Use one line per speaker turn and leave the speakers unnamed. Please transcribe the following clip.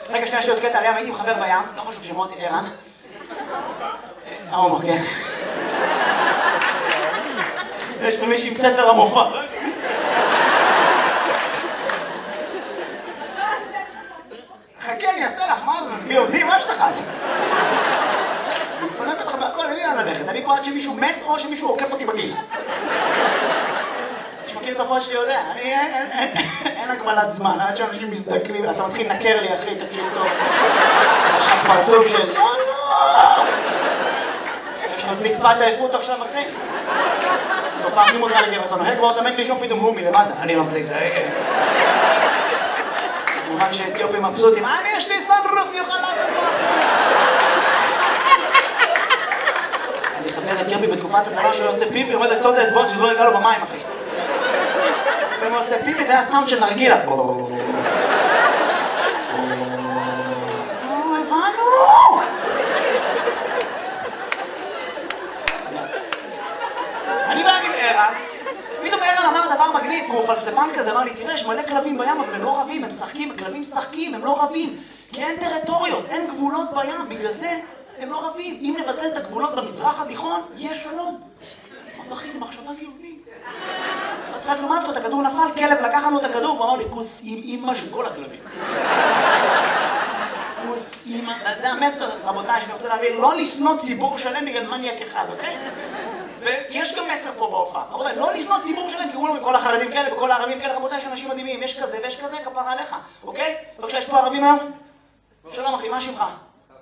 רגע, שנייה, יש לי עוד קטע עליהם, הייתי עם חבר בים, לא חשוב שמות, ערן. ההומו, כן. יש פה מישהי עם ספר המופע. חכה, אני אעשה לך, מה זה? מזמי עובדים, מה יש לך? אני חונק אותך בהכל, אין לי לאן ללכת. אני פה עד שמישהו מת או שמישהו עוקף אותי בגיל. שמכיר את הפרט שלי יודע, אין הגבלת זמן, עד שאנשים מסתכלים, אתה מתחיל לנקר לי אחי, תקשיב טוב. יש לך פרצוף של... יש לך זקפת עייפות עכשיו אחי? תופעה הכי מוזרה לגבר, אתה נוהג בו, אתה מת לישון פתאום הוא מלמטה. אני מחזיק את ההגה. כמובן שאתיופים מבסוטים, יש לי סנרוף, יוכל לעשות פה הפרס. אני חבר אתיופי בתקופת הצבא שהוא עושה פיפי, עומד על קצות האצבעות שזה לא יגע לו במים אחי. לפעמים הוא עושה פיפי והיה סאונד של נרגילה. הבנו! אני בא עם ערן, פתאום ערן אמר דבר מגניב, כי הוא פלספן כזה, אמר לי, תראה, יש מלא כלבים בים, אבל הם לא רבים, הם משחקים, כלבים משחקים, הם לא רבים, כי אין טריטוריות, אין גבולות בים, בגלל זה הם לא רבים. אם נבטל את הגבולות במזרח התיכון, יש שלום. אמר, אחי, זו מחשבה גאונית. אז רק לעומת זאת, הכדור נפל, כלב לקח לנו את הכדור, והוא אמר לי, כוס עם אמא של כל הכלבים. כוס אמא, זה המסר, רבותיי, שאני רוצה להעביר, לא לשנוא ציבור שלם בגלל מניאק אחד, אוקיי? ויש גם מסר פה בהופעה, רבותיי, לא לשנוא ציבור שלם, כי אומרים כל החרדים כאלה וכל הערבים כאלה, רבותיי, יש אנשים מדהימים, יש כזה ויש כזה, כפרה עליך, אוקיי? בבקשה, יש פה ערבים היום? שלום אחי, מה שמך?